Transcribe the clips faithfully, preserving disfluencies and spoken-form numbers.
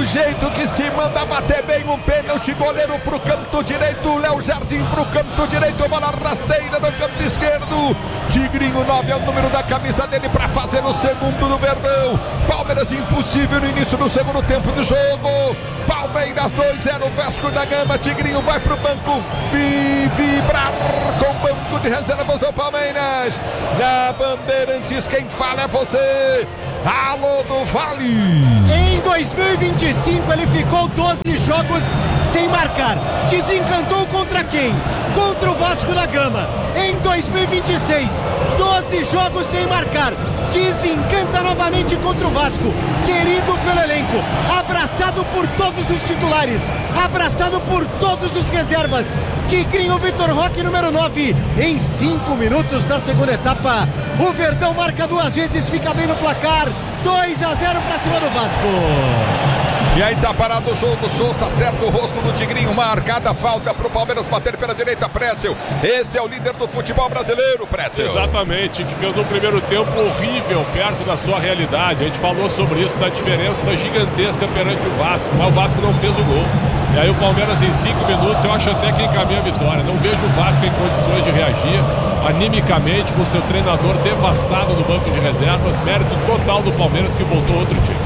jeito que se manda bater bem um pênalti, goleiro pro canto direito, Léo Jardim pro canto direito, bola rasteira no canto esquerdo, Tigrinho nove é o número da camisa dele para fazer o segundo do Verdão. Palmeiras impossível no início do segundo tempo do jogo, Palmeiras dois a zero, Vasco da Gama. Tigrinho vai pro banco vi, vibrar com o banco de reservas do Palmeiras. Na Bandeirantes quem fala é você, Alô do Vale. Em dois mil e vinte e cinco ele ficou doze jogos sem marcar. Desencantou contra quem? Contra o Vasco da Gama. Em dois mil e vinte e seis, doze jogos sem marcar. Desencanta novamente contra o Vasco. Querido pelo elenco, abraçado por todos os titulares, abraçado por todos os reservas. Tigrinho Vitor Roque, número nove. Em cinco minutos da segunda etapa, o Verdão marca duas vezes, fica bem no placar. dois a zero para cima do Vasco. E aí tá parado o jogo, Souza acerta o rosto do Tigrinho, marcada falta pro Palmeiras bater pela direita, Pretzel. Esse é o líder do futebol brasileiro, Pretzel. Exatamente, que fez um primeiro tempo horrível, perto da sua realidade. A gente falou sobre isso, da diferença gigantesca perante o Vasco, mas o Vasco não fez o gol. E aí o Palmeiras em cinco minutos, eu acho até que encaminha a vitória. Não vejo o Vasco em condições de reagir animicamente, com seu treinador devastado no banco de reservas. Mérito total do Palmeiras, que voltou outro time.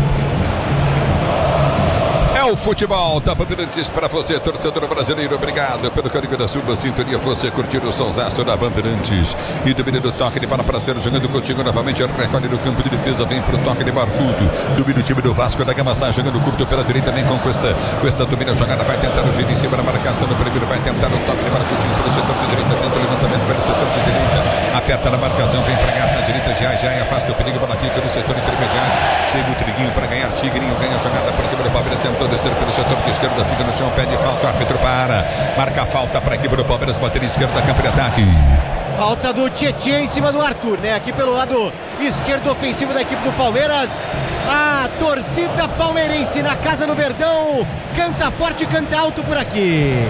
É o futebol da Bandeirantes para você, torcedor brasileiro. Obrigado pelo carinho da sua sintonia. Você curtir o sonsaço da Bandeirantes. E domínio do toque de bola para ser jogando contigo novamente. Recolhe no campo de defesa, vem pro toque de Barcudo. Domina o time do Vasco da Gama, sai jogando curto pela direita, vem com Cuesta. Cuesta domina a jogada, vai tentar o giro em cima da marcação no primeiro, vai tentar o toque de Barcudinho pelo setor de direita, tenta o levantamento pelo setor de direita. Aperta na marcação, vem pra ganhar na direita, já já afasta o perigo, bola aqui no setor intermediário. Chega o Triguinho para ganhar, Tigrinho ganha a jogada por cima do Palmeiras, tentou descer pelo setor de esquerda, fica no chão, pede falta, o árbitro para, marca a falta para a equipe do Palmeiras, bater esquerda, campo de ataque. Falta do Tietê em cima do Arthur, né? Aqui pelo lado esquerdo ofensivo da equipe do Palmeiras. A torcida palmeirense na casa do Verdão canta forte, canta alto por aqui.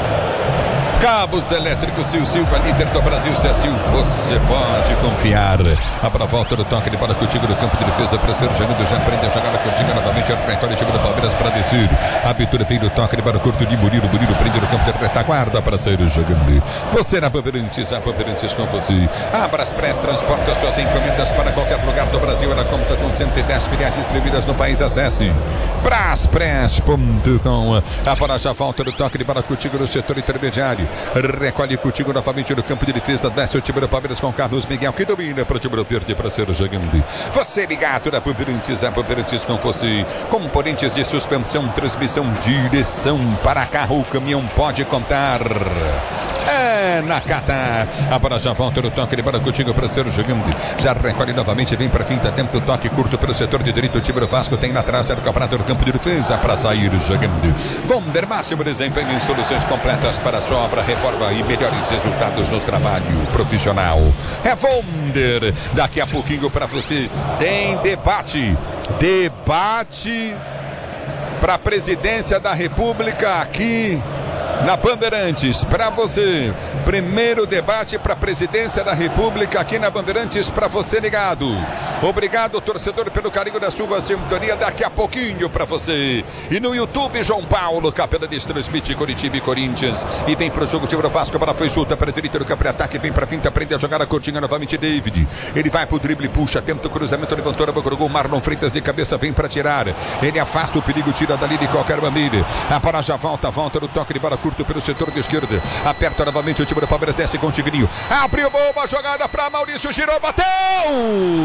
Cabos elétricos Sil Silva, líder do Brasil, se assim você pode confiar. Abra a volta do toque de bola contigo no campo de defesa, para ser jogando, já prende a jogada contigo novamente, recolhe o time do Palmeiras para descer. A abertura vem do toque de bola curto de Murilo, Murilo prende no campo de retaguarda para sair jogando. Você na Bandeirantes, a Bandeirantes com você. Abra as Press, transporta suas encomendas para qualquer lugar do Brasil. Ela conta com cento e dez filiais distribuídas no país. Acesse braspress ponto com. A bola já volta do toque de bola contigo no setor intermediário. Recolhe contigo novamente no campo de defesa. Desce o time do Palmeiras com Carlos Miguel, que domina para o time do Verde para ser jogando. Você ligado na Bandeirantes, a Bandeirantes com você. Componentes de suspensão, transmissão, direção para carro, o caminhão pode contar. É na Cata. A bola já volta no toque de bola contigo para ser jogando. Já recolhe novamente, vem para quinta, tenta o toque curto pelo setor de direito. O time do Vasco tem na traça do campeonato do campo de defesa para sair jogando. Vonder máximo desempenho em soluções completas para sua obra, reforma e melhores resultados no trabalho profissional. É Vonder. Daqui a pouquinho para você tem debate. Debate para a presidência da República aqui na Bandeirantes, para você. Primeiro debate para a presidência da República aqui na Bandeirantes, para você ligado. Obrigado, torcedor, pelo carinho da sua sintonia. Daqui a pouquinho para você. E no YouTube, João Paulo Capelanes transmite Coritiba e Corinthians. E vem para o jogo, time do Vasco, para foi junta para a direita do campo de ataque, vem para a finta, prende a jogada curtinha novamente, David. Ele vai para o drible, puxa, tenta o cruzamento, levantou a boca do gol, Marlon Freitas de cabeça, vem para tirar. Ele afasta o perigo, tira dali de qualquer maneira. A bola já volta, volta no toque de bola curto pelo setor de esquerda. Aperta novamente o time do Palmeiras, desce com o Tigrinho. Abriu boa jogada para Maurício, girou, bateu!